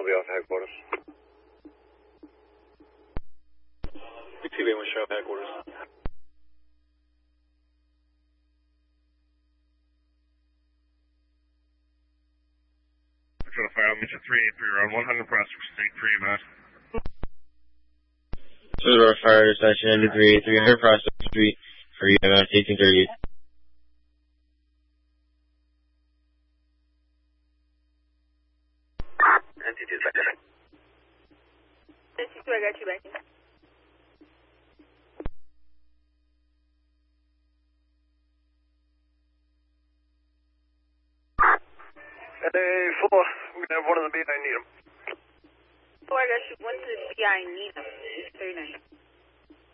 be off headquarters. TV will show up headquarters. Control fire, I'll meet you 383 around 100 prospect, take 3 about. Silver Fire Station 300 Prospect Street for EMS 1830. NT2, I got you back. Hey, 4, we're gonna have one of the BI need them. 4, I got you. 1 to the BI, need them. 39.